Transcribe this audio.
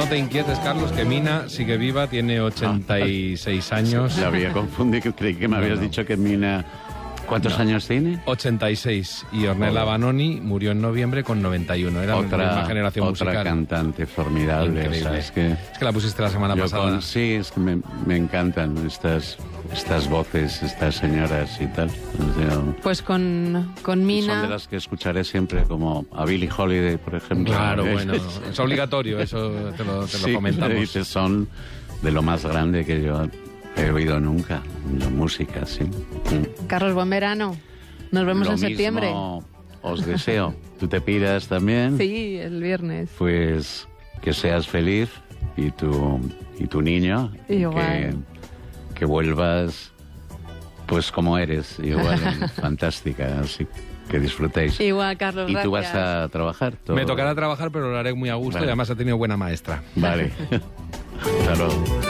te inquietes, Carlos, que Mina sigue viva, tiene 86 años. La había confundido, creí que me habías dicho que Mina... ¿Cuántos años tiene? 86. Y Ornella Vanoni murió en noviembre con 91. Era la misma generación musical. Otra cantante formidable. Increíble. O sea, es que la pusiste la semana pasada. Sí, es que me encantan estas voces, estas señoras y tal. O sea, pues con Mina... Son de las que escucharé siempre, como a Billie Holiday, por ejemplo. Claro, bueno, es obligatorio, eso te lo comentamos. Sí, son de lo más grande que yo he oído nunca, la música, sí. Carlos, buen verano. Nos vemos en septiembre. Mismo os deseo. ¿Tú te piras también? Sí, el viernes. Pues que seas feliz y tu niño. Igual. Que vuelvas pues como eres, igual, fantástica, así que disfrutéis. Igual, Carlos, ¿Y gracias. tú vas a trabajar? Me tocará trabajar, pero lo haré muy a gusto. Vale. Y además ha tenido buena maestra. Vale. Hasta luego.